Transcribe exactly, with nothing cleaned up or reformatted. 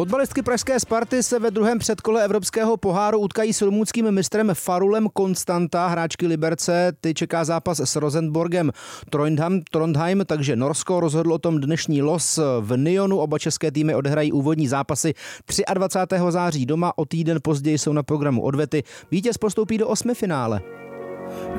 Fotbalistky pražské Sparty se ve druhém předkole evropského poháru utkají s rumunským mistrem Farulem Konstanta. Hráčky Liberce, ty čeká zápas s Rosenborgem Trondheim, Trondheim, takže Norsko rozhodlo o tom dnešní los v Nyonu. Oba české týmy odehrají úvodní zápasy dvacátého třetího září doma, o týden později jsou na programu odvety. Vítěz postoupí do osmifinále.